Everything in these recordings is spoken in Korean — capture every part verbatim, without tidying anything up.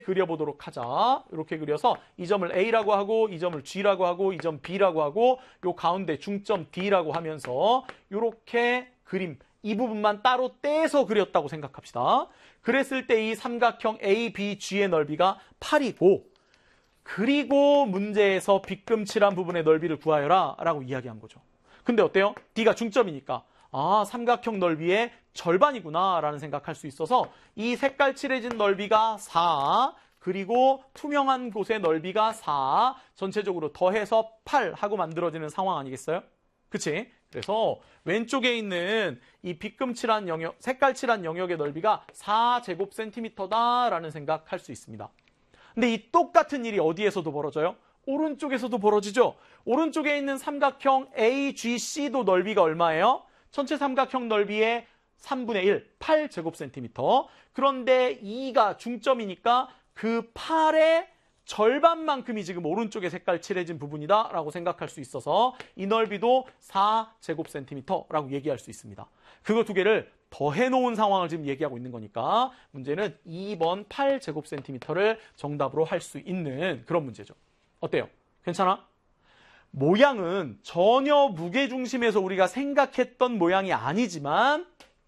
그려보도록 하자. 이렇게 그려서 이 점을 A라고 하고 이 점을 G라고 하고 이 점 B라고 하고 요 가운데 중점 D라고 하면서 이렇게 그림 이 부분만 따로 떼서 그렸다고 생각합시다. 그랬을 때 이 삼각형 A, B, G의 넓이가 팔이고 그리고 문제에서 빗금칠한 부분의 넓이를 구하여라 라고 이야기한 거죠. 근데 어때요? D가 중점이니까 아, 삼각형 넓이의 절반이구나 라는 생각할 수 있어서 이 색깔 칠해진 넓이가 사, 그리고 투명한 곳의 넓이가 사, 전체적으로 더해서 팔 하고 만들어지는 상황 아니겠어요? 그치? 그래서 왼쪽에 있는 이 빗금칠한 영역, 색깔 칠한 영역의 넓이가 사 제곱센티미터다 라는 생각할 수 있습니다. 근데 이 똑같은 일이 어디에서도 벌어져요? 오른쪽에서도 벌어지죠? 오른쪽에 있는 삼각형 A, G, C도 넓이가 얼마예요? 전체 삼각형 넓이의 삼분의 일, 팔 제곱센티미터. 그런데 이가 중점이니까 그 팔의 절반만큼이 지금 오른쪽에 색깔 칠해진 부분이다 라고 생각할 수 있어서 이 넓이도 사 제곱센티미터라고 얘기할 수 있습니다. 그거 두 개를 더해놓은 상황을 지금 얘기하고 있는 거니까 문제는 이 번 팔 제곱센티미터를 정답으로 할 수 있는 그런 문제죠. 어때요? 괜찮아? 모양은 전혀 무게중심에서 우리가 생각했던 모양이 아니지만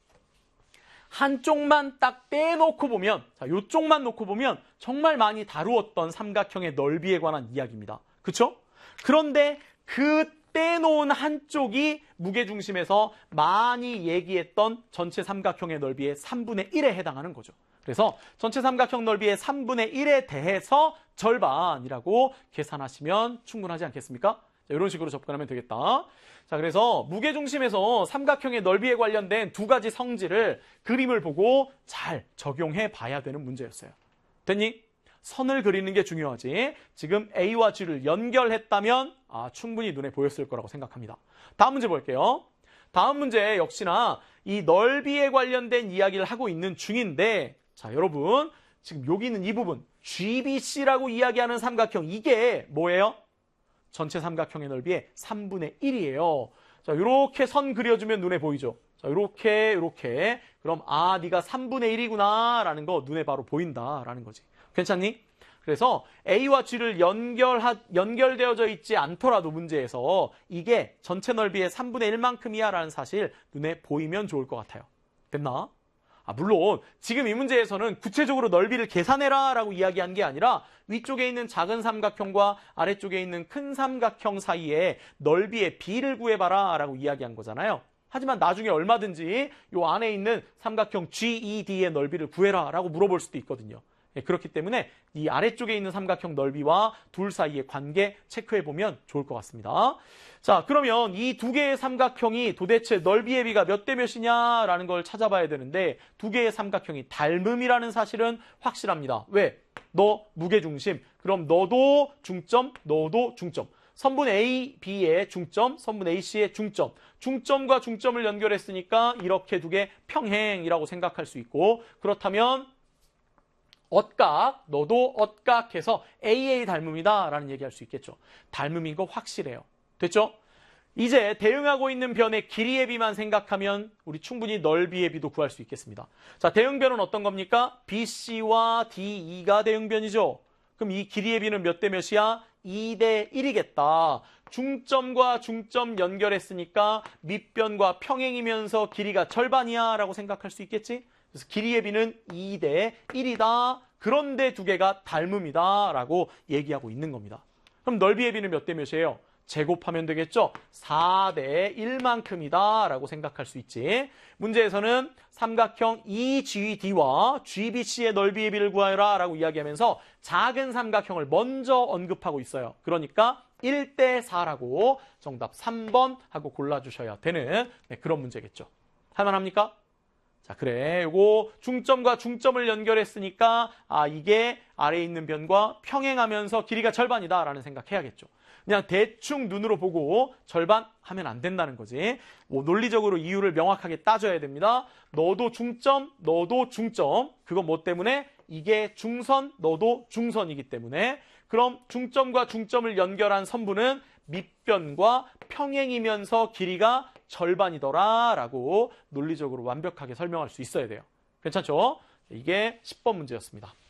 한쪽만 딱 떼놓고 보면, 자, 요쪽만 놓고 보면 정말 많이 다루었던 삼각형의 넓이에 관한 이야기입니다. 그쵸? 그런데 그 떼놓은 한쪽이 무게중심에서 많이 얘기했던 전체 삼각형의 넓이의 삼분의 일에 해당하는 거죠. 그래서 전체 삼각형 넓이의 삼분의 일에 대해서 절반이라고 계산하시면 충분하지 않겠습니까? 자, 이런 식으로 접근하면 되겠다. 자, 그래서 무게중심에서 삼각형의 넓이에 관련된 두 가지 성질을 그림을 보고 잘 적용해 봐야 되는 문제였어요. 됐니? 선을 그리는 게 중요하지. 지금 A와 G를 연결했다면 아, 충분히 눈에 보였을 거라고 생각합니다. 다음 문제 볼게요. 다음 문제 역시나 이 넓이에 관련된 이야기를 하고 있는 중인데 자, 여러분 지금 여기 있는 이 부분 지비씨라고 이야기하는 삼각형 이게 뭐예요? 전체 삼각형의 넓이의 삼분의 일이에요. 자, 이렇게 선 그려주면 눈에 보이죠? 자, 이렇게, 이렇게. 그럼, 아, 네가 삼분의 일이구나. 라는 거 눈에 바로 보인다. 라는 거지. 괜찮니? 그래서 A와 G를 연결하, 연결되어져 있지 않더라도 문제에서 이게 전체 넓이의 삼분의 일만큼이야. 라는 사실 눈에 보이면 좋을 것 같아요. 됐나? 아, 물론 지금 이 문제에서는 구체적으로 넓이를 계산해라 라고 이야기한 게 아니라 위쪽에 있는 작은 삼각형과 아래쪽에 있는 큰 삼각형 사이에 넓이의 비를 구해봐라 라고 이야기한 거잖아요. 하지만 나중에 얼마든지 이 안에 있는 삼각형 지이디의 넓이를 구해라 라고 물어볼 수도 있거든요. 예, 그렇기 때문에 이 아래쪽에 있는 삼각형 넓이와 둘 사이의 관계 체크해보면 좋을 것 같습니다. 자, 그러면 이 두 개의 삼각형이 도대체 넓이의 비가 몇 대 몇이냐라는 걸 찾아봐야 되는데 두 개의 삼각형이 닮음이라는 사실은 확실합니다. 왜? 너 무게중심. 그럼 너도 중점, 너도 중점. 선분 A, B의 중점, 선분 A씨의 중점. 중점과 중점을 연결했으니까 이렇게 두 개 평행이라고 생각할 수 있고 그렇다면 엇각, 너도 엇각해서 에이에이 닮음이다 라는 얘기할 수 있겠죠. 닮음인 거 확실해요. 됐죠? 이제 대응하고 있는 변의 길이의 비만 생각하면 우리 충분히 넓이의 비도 구할 수 있겠습니다. 자, 대응변은 어떤 겁니까? 비씨와 디이가 대응변이죠. 그럼 이 길이의 비는 몇 대 몇이야? 이 대 일이겠다. 중점과 중점 연결했으니까 밑변과 평행이면서 길이가 절반이야 라고 생각할 수 있겠지? 그래서 길이의 비는 이 대 일이다. 그런데 두 개가 닮음이다 라고 얘기하고 있는 겁니다. 그럼 넓이의 비는 몇 대 몇이에요? 제곱하면 되겠죠? 사 대 일만큼이다 라고 생각할 수 있지. 문제에서는 삼각형 이지디와 지비씨의 넓이의 비를 구하여라 라고 이야기하면서 작은 삼각형을 먼저 언급하고 있어요. 그러니까 일 대 사라고 정답 삼 번 하고 골라주셔야 되는 네, 그런 문제겠죠. 할만합니까? 자, 그래. 요거 중점과 중점을 연결했으니까 아, 이게 아래에 있는 변과 평행하면서 길이가 절반이다 라는 생각해야겠죠. 그냥 대충 눈으로 보고 절반 하면 안 된다는 거지. 뭐 논리적으로 이유를 명확하게 따져야 됩니다. 너도 중점, 너도 중점. 그건 뭐 때문에? 이게 중선, 너도 중선이기 때문에. 그럼 중점과 중점을 연결한 선분은 밑변과 평행이면서 길이가 절반이더라 라고 논리적으로 완벽하게 설명할 수 있어야 돼요. 괜찮죠? 이게 십 번 문제였습니다.